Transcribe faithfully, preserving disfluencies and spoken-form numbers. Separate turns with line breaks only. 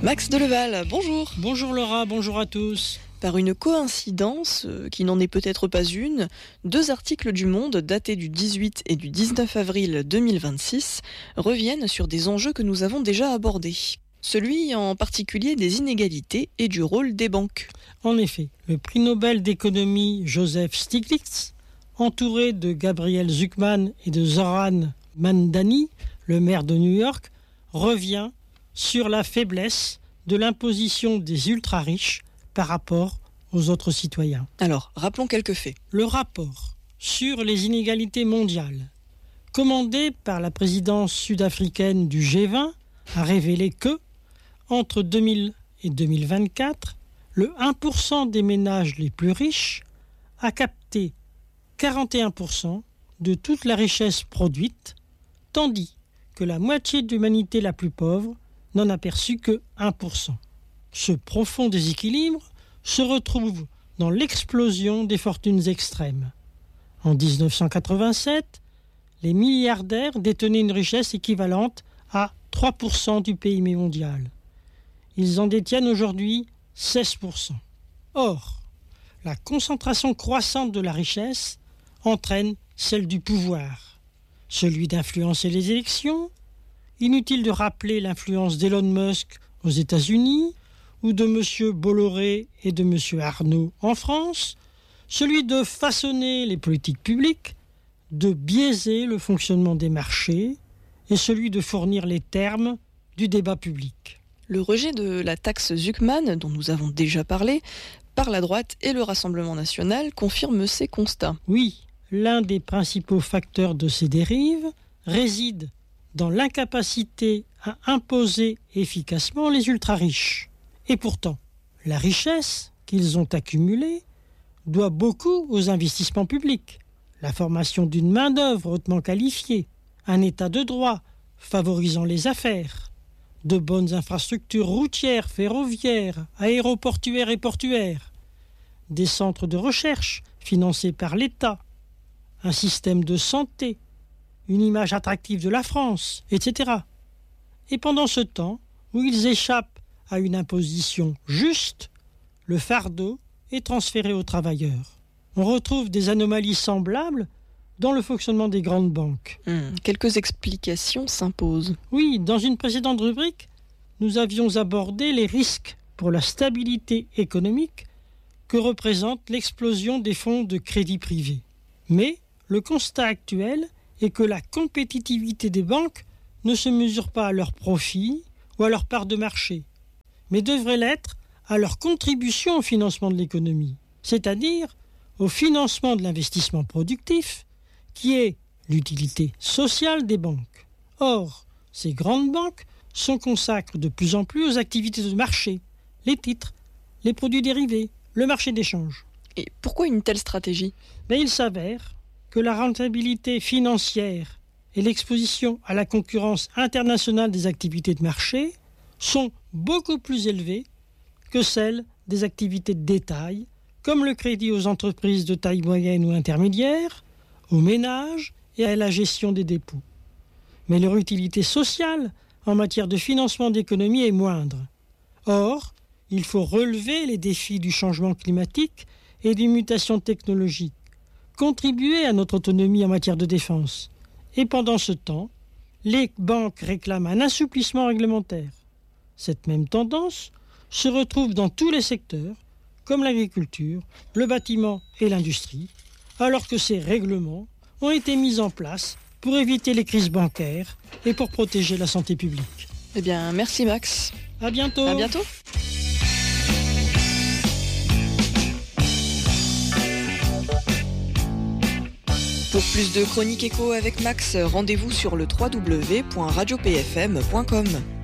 Max Deleval, bonjour.
Bonjour Laura, bonjour à tous.
Par une coïncidence, euh, qui n'en est peut-être pas une, deux articles du Monde datés du dix-huit et du dix-neuf avril deux mille vingt-six reviennent sur des enjeux que nous avons déjà abordés. Celui en particulier des inégalités et du rôle des banques.
En effet, le prix Nobel d'économie Joseph Stiglitz, entouré de Gabriel Zucman et de Zoran Mandani, le maire de New York, revient sur la faiblesse de l'imposition des ultra-riches par rapport aux autres citoyens.
Alors, rappelons quelques faits.
Le rapport sur les inégalités mondiales, commandé par la présidence sud-africaine du G vingt, a révélé que, entre deux mille et deux mille vingt-quatre, le un pour cent des ménages les plus riches a capté quarante et un pour cent de toute la richesse produite, tandis que la moitié de l'humanité la plus pauvre n'en a perçu que un pour cent. Ce profond déséquilibre se retrouve dans l'explosion des fortunes extrêmes. En dix-neuf cent quatre-vingt-sept, les milliardaires détenaient une richesse équivalente à trois pour cent du P I B mondial. Ils en détiennent aujourd'hui seize pour cent. Or, la concentration croissante de la richesse entraîne celle du pouvoir, celui d'influencer les élections. Inutile de rappeler l'influence d'Elon Musk aux États-Unis ou de M. Bolloré et de M. Arnault en France, celui de façonner les politiques publiques, de biaiser le fonctionnement des marchés et celui de fournir les termes du débat public.
Le rejet de la taxe Zucman, dont nous avons déjà parlé, par la droite et le Rassemblement national confirme ces constats.
Oui, l'un des principaux facteurs de ces dérives réside dans l'incapacité à imposer efficacement les ultra-riches. Et pourtant, la richesse qu'ils ont accumulée doit beaucoup aux investissements publics, la formation d'une main-d'œuvre hautement qualifiée, un état de droit favorisant les affaires, de bonnes infrastructures routières, ferroviaires, aéroportuaires et portuaires, des centres de recherche financés par l'État, un système de santé, une image attractive de la France, et cetera. Et pendant ce temps où ils échappent à une imposition juste, le fardeau est transféré aux travailleurs. On retrouve des anomalies semblables dans le fonctionnement des grandes banques.
Mmh, quelques explications s'imposent.
Oui, dans une précédente rubrique, nous avions abordé les risques pour la stabilité économique que représente l'explosion des fonds de crédit privé. Mais le constat actuel est que la compétitivité des banques ne se mesure pas à leur profit ou à leur part de marché, mais devrait l'être à leur contribution au financement de l'économie, c'est-à-dire au financement de l'investissement productif, qui est l'utilité sociale des banques. Or, ces grandes banques se consacrent de plus en plus aux activités de marché, les titres, les produits dérivés, le marché d'échange.
Et pourquoi une telle stratégie ?
Mais il s'avère que la rentabilité financière et l'exposition à la concurrence internationale des activités de marché sont beaucoup plus élevées que celles des activités de détail, comme le crédit aux entreprises de taille moyenne ou intermédiaire, aux ménages et à la gestion des dépôts. Mais leur utilité sociale en matière de financement d'économie est moindre. Or, il faut relever les défis du changement climatique et des mutations technologiques, contribuer à notre autonomie en matière de défense. Et pendant ce temps, les banques réclament un assouplissement réglementaire. Cette même tendance se retrouve dans tous les secteurs, comme l'agriculture, le bâtiment et l'industrie, alors que ces règlements ont été mis en place pour éviter les crises bancaires et pour protéger la santé publique.
Eh bien, merci Max.
À bientôt.
À bientôt. Pour plus de chroniques écho avec Max, rendez-vous sur le w w w point radio p f m point com.